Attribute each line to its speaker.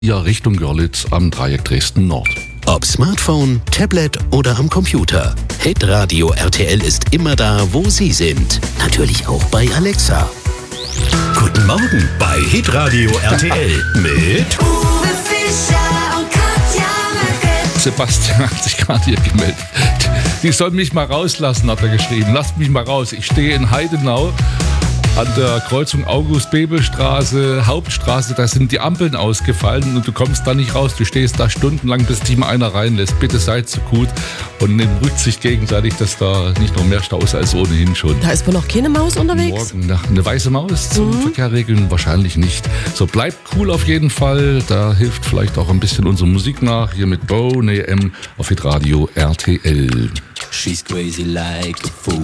Speaker 1: Ja, Richtung Görlitz am Dreieck Dresden Nord.
Speaker 2: Ob Smartphone, Tablet oder am Computer. Hitradio RTL ist immer da, wo Sie sind. Natürlich auch bei Alexa. Guten Morgen bei Hitradio RTL mit
Speaker 3: Uwe Fischer und Katja Möcke.
Speaker 1: Sebastian hat sich gerade hier gemeldet. Die soll mich mal rauslassen, hat er geschrieben. Lasst mich mal raus. Ich stehe in Heidenau an der Kreuzung August-Bebel-Straße, Hauptstraße. Da sind die Ampeln ausgefallen und du kommst da nicht raus. Du stehst da stundenlang, bis dich mal einer reinlässt. Bitte seid so gut und nehmt Rücksicht gegenseitig, dass da nicht noch mehr Stau ist als ohnehin schon.
Speaker 4: Da ist wohl noch keine Maus unterwegs?
Speaker 1: Morgen eine weiße Maus zum Verkehr regeln? Wahrscheinlich nicht. So, bleibt cool auf jeden Fall. Da hilft vielleicht auch ein bisschen unsere Musik nach. Hier mit Bo, M auf Hitradio RTL.
Speaker 5: She's crazy like a fool.